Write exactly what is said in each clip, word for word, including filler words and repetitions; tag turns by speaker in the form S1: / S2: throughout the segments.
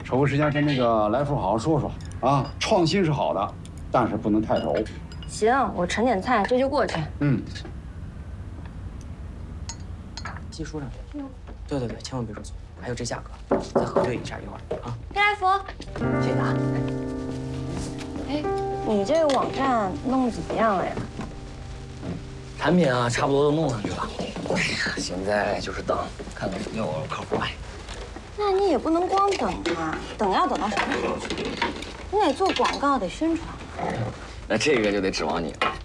S1: 抽个时间跟那个来福好好说说啊。创新是好的，但是不能太陡。
S2: 行，我盛点菜，这就过去。
S1: 嗯。
S3: 记书上去。对对对，千万别说错。还有这价格，再核对一下一会儿啊。
S2: 叶来福，
S3: 谢谢啊。
S2: 哎，你这个网站弄得怎么样了呀？
S3: 产品啊，差不多都弄上去了。哎呀，现在就是等，看看有没有客户买。
S2: 那你也不能光等啊，等要等到什么时候去？你得做广告，得宣传。
S3: 那这个就得指望你了。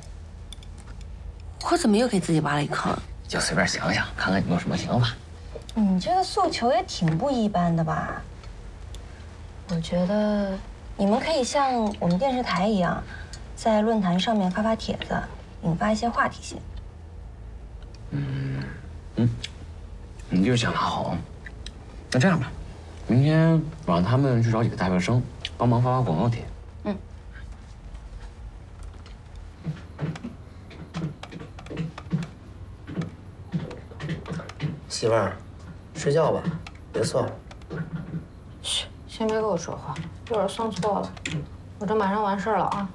S4: 我怎么又给自己挖了一坑？
S3: 就随便想想，看看有没有什么想法。
S2: 你这个诉求也挺不一般的吧？我觉得你们可以像我们电视台一样，在论坛上面发发帖子，引发一些话题性。
S3: 嗯嗯，你这个想得好。那这样吧，明天我让他们去找几个大学生，帮忙发发广告帖。
S2: 嗯。
S5: 媳妇儿，睡觉吧，别色了。
S6: 嘘，先别跟我说话，一会儿算错了，我这马上完事儿了啊。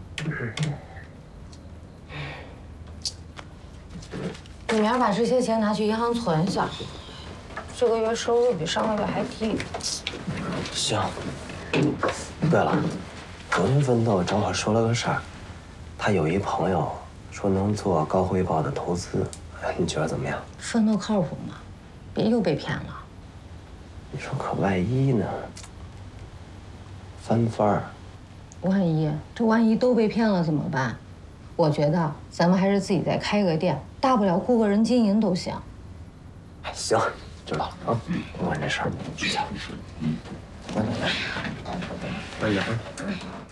S6: 你明儿把这些钱拿去银行存下，这个月收入比上个月还低。
S5: 行。对了，昨天奋斗正好说了个事儿，他有一朋友说能做高回报的投资，你觉得怎么样？
S6: 奋斗靠谱吗？别又被骗了。
S5: 你说可万一呢？翻番儿。
S6: 万一这万一都被骗了怎么办？我觉得咱们还是自己再开个店，大不了雇个人经营都行。
S5: 行，知道了啊。不管这事儿，睡觉。慢点，慢点啊。